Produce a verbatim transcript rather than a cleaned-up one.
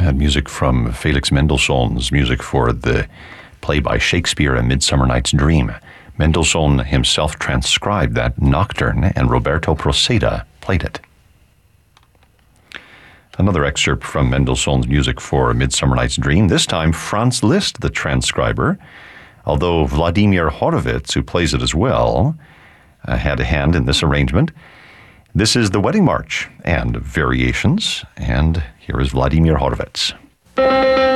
and music from Felix Mendelssohn's music for the play by Shakespeare, A Midsummer Night's Dream. Mendelssohn himself transcribed that nocturne, and Roberto Proceda played it. Another excerpt from Mendelssohn's music for A Midsummer Night's Dream, this time Franz Liszt, the transcriber, although Vladimir Horowitz, who plays it as well, uh, had a hand in this arrangement. This is the Wedding March and variations, and here is Vladimir Horowitz.